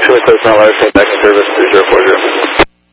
Chili Close Mount Larson, back in service 3040.